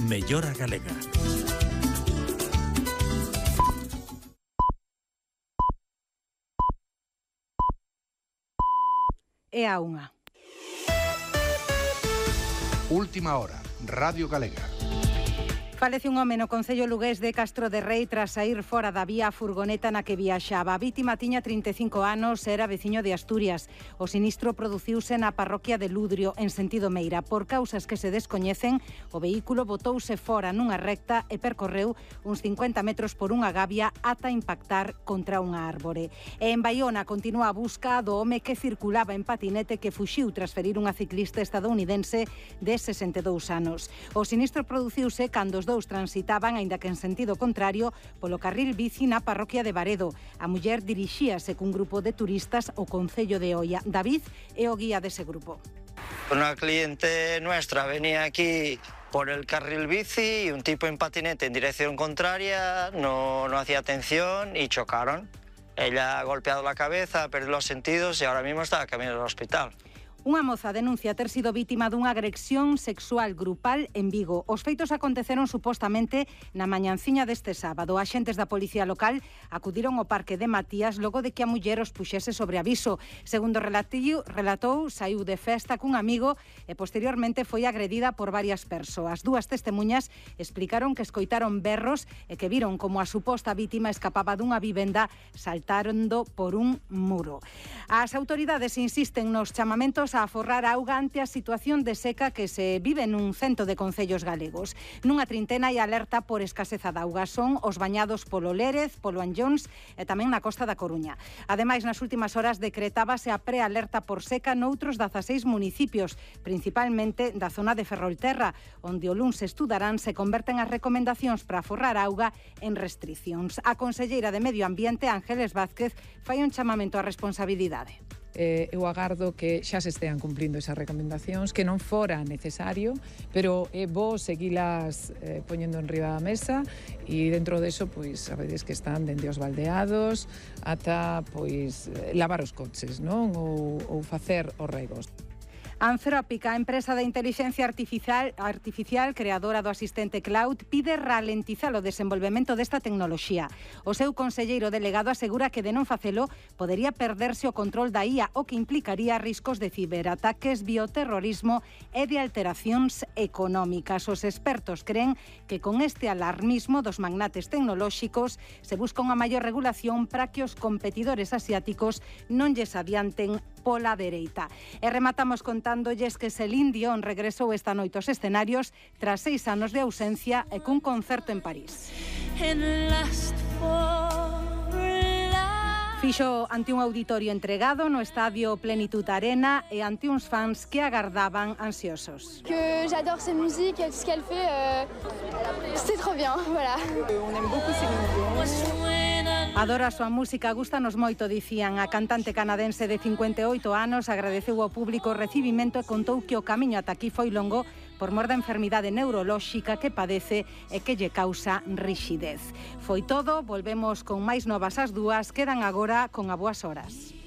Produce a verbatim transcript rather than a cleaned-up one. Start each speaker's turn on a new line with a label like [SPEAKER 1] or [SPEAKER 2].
[SPEAKER 1] Mellora Galega.
[SPEAKER 2] E a unha.
[SPEAKER 3] Última hora, Radio Galega.
[SPEAKER 2] Falece un home no concello lugués de Castro de Rei tras saír fora da vía a furgoneta na que viaxaba. A vítima tiña trinta e cinco anos, era veciño de Asturias. O sinistro produciuse na parroquia de Ludrio, en sentido Meira. Por causas que se descoñecen, o vehículo botouse fora nunha recta e percorreu uns cincuenta metros por unha gavia ata impactar contra unha árbore. E en Baiona continúa a busca do home que circulaba en patinete que fuxiu tras ferir unha ciclista estadounidense de sesenta e dous anos. O sinistro produciuse cando os dous transitaban, aínda que en sentido contrario, polo carril bici na parroquia de Baredo. A muller dirixíase cun grupo de turistas ao concello de Oia. David é o guía dese grupo.
[SPEAKER 4] Una cliente nuestra venía aquí por el carril bici y un tipo en patinete en dirección contraria no, no hacía atención y chocaron. Ella ha golpeado la cabeza, ha perdido los sentidos y ahora mismo está camino al hospital.
[SPEAKER 2] Unha moza denuncia ter sido vítima dunha agresión sexual grupal en Vigo. Os feitos aconteceron supostamente na mañanciña deste sábado. Axentes da policía local acudiron ao parque de Matías logo de que a muller os puxese sobre aviso. Segundo relatillo, relatou, saiu de festa cun amigo e posteriormente foi agredida por varias persoas. Dúas testemuñas explicaron que escoitaron berros e que viron como a suposta vítima escapaba dunha vivenda saltando por un muro. As autoridades insisten nos chamamentos a aforrar auga ante a situación de seca que se vive nun cento de concellos galegos. Nunha trintena hai alerta por escaseza de auga. Son os bañados polo Lérez, polo Anllóns e tamén na costa da Coruña. Ademais, nas últimas horas decretábase a prealerta por seca noutros dezaseis municipios, principalmente da zona de Ferrolterra, onde o luns estudarán se converten as recomendacións para aforrar auga en restricións. A conselleira de Medio Ambiente, Ángeles Vázquez, fai un chamamento á responsabilidade.
[SPEAKER 5] Eh, eu agardo que xa se estean cumplindo esas recomendacións, que non fora necesario, pero é bo seguilas eh, poñendo en riba da mesa e dentro deso, pois, sabedes que están dende os baldeados ata, pois, lavar os coches, non? Ou, ou facer os regos.
[SPEAKER 2] Anthropic, a empresa de inteligencia artificial, artificial creadora do asistente cloud, pide ralentizar o desenvolvemento desta tecnoloxía. O seu conselleiro delegado asegura que de non facelo podería perderse o control da I A, o que implicaría riscos de ciberataques, bioterrorismo e de alteracións económicas. Os expertos creen que con este alarmismo dos magnates tecnolóxicos se busca unha maior regulación para que os competidores asiáticos non lles adianten pola dereita. E rematamos contándolles que Celine Dion regresou esta noite aos escenarios tras seis anos de ausencia e cun concerto en París. Fixo ante un auditorio entregado no estadio Plenitude Arena e ante uns fans que agardaban ansiosos.
[SPEAKER 6] Que j'adore sa musique, tout ce qu'elle fait, euh, c'est trop bien, voilà. On aime beaucoup Céline Dion.
[SPEAKER 2] Adora a súa música, gústanos moito, dicían. A cantante canadense de cincuenta e oito anos agradeceu ao público o recibimento e contou que o camiño ata aquí foi longo por mor da enfermidade neurolóxica que padece e que lle causa rixidez. Foi todo, volvemos con máis novas ás dúas, quedan agora con A Boas Horas.